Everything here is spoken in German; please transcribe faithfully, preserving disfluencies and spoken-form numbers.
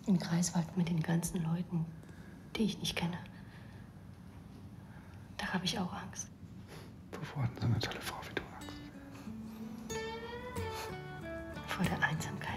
Im Greifswald mit den ganzen Leuten, die ich nicht kenne. Da habe ich auch Angst. Wovor hat so eine tolle Frau wie du Angst? Vor der Einsamkeit.